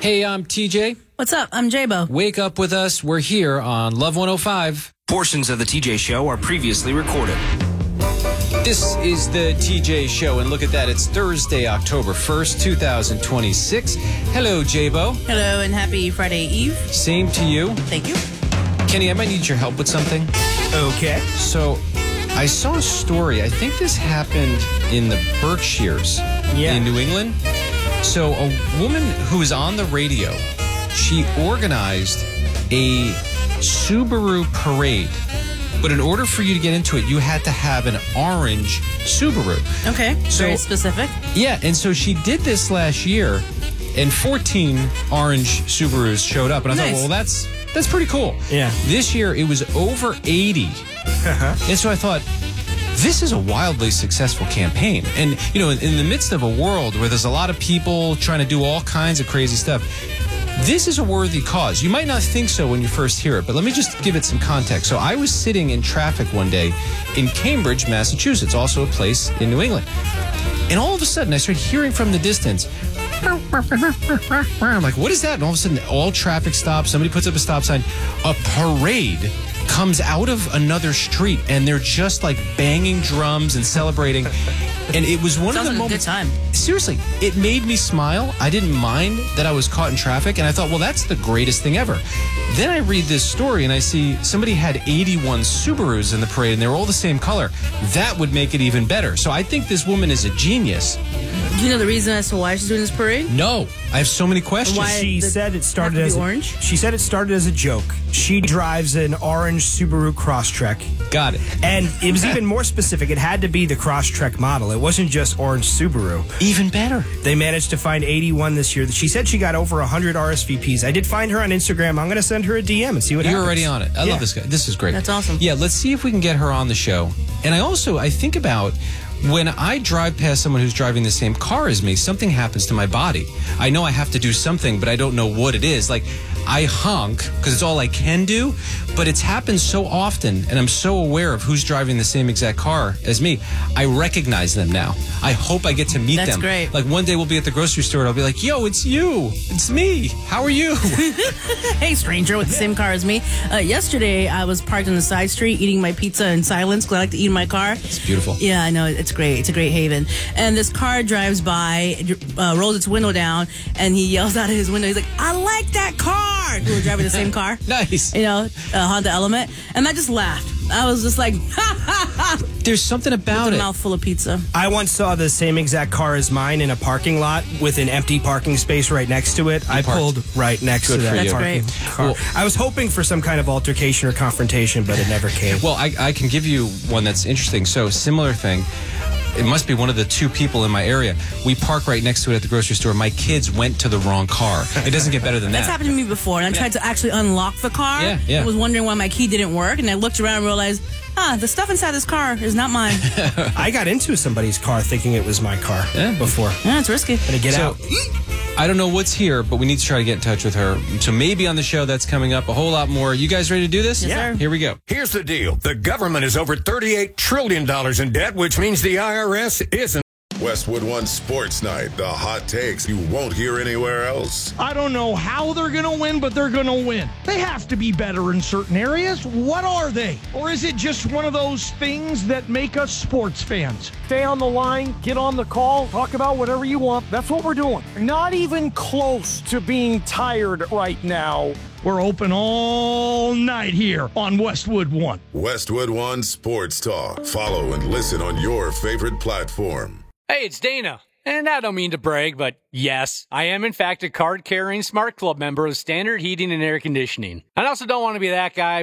Hey, I'm TJ. What's up? I'm J-Bo. Wake up with us. We're here on Love 105. Portions of the TJ Show are previously recorded. This is the TJ Show, and look at that. It's Thursday, October 1st, 2026. Hello, J-Bo. Hello, and happy Friday Eve. Same to you. Thank you. Kenny, I might need your help with something. Okay. So, I saw a story. I think this happened in the Berkshires in New England. So, a woman who was on the radio, she organized a Subaru parade. But in order for you to get into it, you had to have an orange Subaru. Okay, So- very specific. Yeah, and so she did this last year, and 14 orange Subarus showed up. And I Nice. thought, well, that's pretty cool. Yeah. This year, it was over 80. And so I thought, this is a wildly successful campaign. And, you know, in the midst of a world where there's a lot of people trying to do all kinds of crazy stuff, this is a worthy cause. You might not think so when you first hear it, but let me just give it some context. So I was sitting in traffic one day in Cambridge, Massachusetts, also a place in New England. And all of a sudden, I started hearing from the distance, I'm like, what is that? And all of a sudden, all traffic stops. Somebody puts up a stop sign. A parade comes out of another street, and they're just like banging drums and celebrating. And it was one Sounds of the like a good moments. time. Seriously, it made me smile. I didn't mind that I was caught in traffic, and I thought, well, that's the greatest thing ever. Then I read this story, and I see somebody had 81 Subarus in the parade, and they were all the same color. That would make it even better. So I think this woman is a genius. Do you know the reason as to why she's doing this parade? No, I have so many questions. Why? She Does said it started have to as be orange? She said it started as a joke. She drives an orange Subaru Crosstrek, Got it. and it was even more specific. It had to be the Crosstrek model. It wasn't just orange Subaru. Even better. They managed to find 81 this year. She said she got over 100 RSVPs. I did find her on Instagram. I'm going to send her a DM and see what happens. You're already on it. I love this guy. This is great. That's awesome. Yeah, let's see if we can get her on the show. And I think about when I drive past someone who's driving the same car as me, something happens to my body. I know I have to do something, but I don't know what it is. Like, I honk because it's all I can do, but it's happened so often, and I'm so aware of who's driving the same exact car as me. I recognize them now. I hope I get to meet them. That's great. Like, one day we'll be at the grocery store, and I'll be like, yo, it's you. It's me. How are you? Hey, stranger with the same car as me. Yesterday, I was parked on the side street eating my pizza in silence because I like to eat in my car. It's beautiful. Yeah, I know. It's great. It's a great haven. And this car drives by, rolls its window down, and he yells out of his window. He's like, I like that car. We were driving the same car. Nice. You know, Honda Element. And I just laughed. I was just like, ha, ha, ha. There's something about With a it. mouthful of pizza. I once saw the same exact car as mine in a parking lot with an empty parking space right next to it. I parked. pulled right next Good to for that you. parking That's car. Well- I was hoping for some kind of altercation or confrontation, but it never came. Well, I can give you one that's interesting. So, similar thing. It must be one of the two people in my area. We park right next to it at the grocery store. My kids went to the wrong car. It doesn't get better than That's that. happened to me before, and I tried to actually unlock the car. Yeah. I was wondering why my key didn't work, and I looked around and realized, the stuff inside this car is not mine. I got into somebody's car thinking it was my car before. Yeah, it's risky. Gonna get So, out. I don't know what's here, but we need to try to get in touch with her. So maybe on the show that's coming up, a whole lot more. You guys ready to do this? Yes, sir. Here we go. Here's the deal. The government is over $38 trillion in debt, which means the IRS isn't. Westwood One Sports Night, the hot takes you won't hear anywhere else. I don't know how they're going to win, but they're going to win. They have to be better in certain areas. What are they? Or is it just one of those things that make us sports fans? Stay on the line, get on the call, talk about whatever you want. That's what we're doing. Not even close to being tired right now. We're open all night here on Westwood One. Westwood One Sports Talk. Follow and listen on your favorite platform. Hey, it's Dana. And I don't mean to brag, but yes, I am in fact a card-carrying Smart Club member of Standard Heating and Air Conditioning. I also don't want to be that guy